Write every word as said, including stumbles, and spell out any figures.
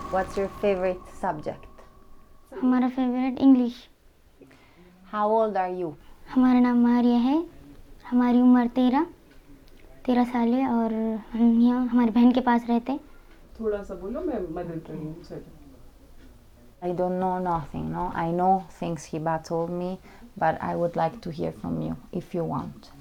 What's your favorite subject? हमारा favourite English. How old are you? हमारा नाम मारिया है। हमारी उम्र तेरह तेरह साल है और हम यहाँ हमारी बहन के पास रहते हैं। थोड़ा सा बोलो, मैं मदद करूँ। I don't know nothing, no? I know things Hiba told me, but I would like to hear from you if you want.